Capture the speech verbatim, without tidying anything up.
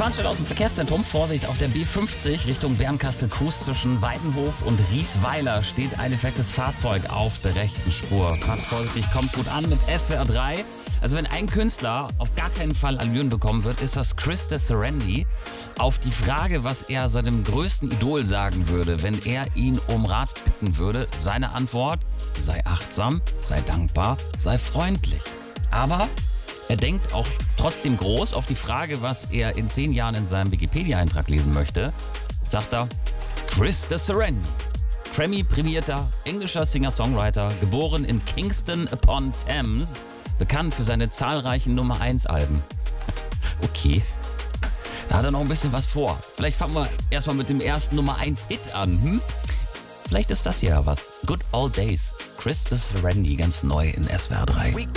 Fahnenstelle aus dem Verkehrszentrum. Vorsicht, auf der B fünfzig Richtung Bernkastel-Kues zwischen Weidenhof und Riesweiler steht ein defektes Fahrzeug auf der rechten Spur. Fahrt vorsichtig, kommt gut an mit S W R drei. Also wenn ein Künstler auf gar keinen Fall Allüren bekommen wird, ist das Chris de Serendy. Auf die Frage, was er seinem größten Idol sagen würde, wenn er ihn um Rat bitten würde, seine Antwort: sei achtsam, sei dankbar, sei freundlich. Aber er denkt auch trotzdem groß. Auf die Frage, was er in zehn Jahren in seinem Wikipedia-Eintrag lesen möchte, sagt er: Chris de Serendy. Grammy-prämierter englischer Singer-Songwriter, geboren in Kingston upon Thames, bekannt für seine zahlreichen Nummer eins Alben. Okay, da hat er noch ein bisschen was vor. Vielleicht fangen wir erstmal mit dem ersten Nummer eins Hit an. Hm? Vielleicht ist das hier ja was. Good Old Days. Chris de Serendy, ganz neu in S W R drei.